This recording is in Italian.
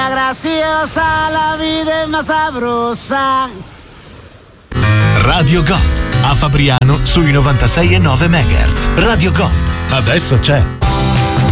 graciosa, la vita è ma sabrosa. Radio Gold a Fabriano sui 96,9 MHz. Radio Gold adesso c'è.